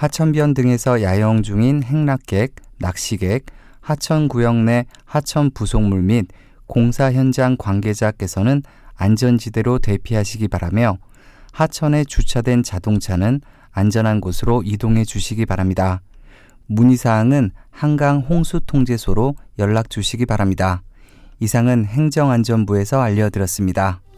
하천변 등에서 야영 중인 행락객, 낚시객, 하천구역 내 하천 부속물 및 공사 현장 관계자께서는 안전지대로 대피하시기 바라며 하천에 주차된 자동차는 안전한 곳으로 이동해 주시기 바랍니다. 문의사항은 한강 홍수통제소로 연락 주시기 바랍니다. 이상은 행정안전부에서 알려드렸습니다.